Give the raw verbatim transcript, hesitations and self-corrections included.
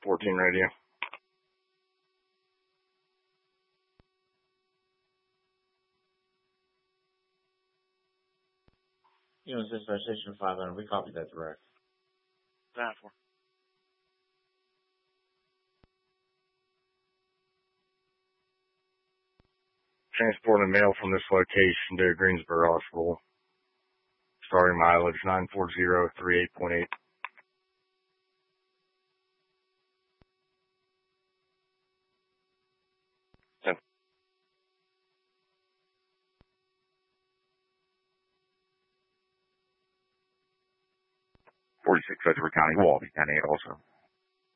fourteen radio. Unit six by station five hundred, we copy that direct. nine four. Transporting mail from this location to Greensboro Hospital. Starting mileage nine four zero three eight point eight. forty-six Federal County, Walby County also.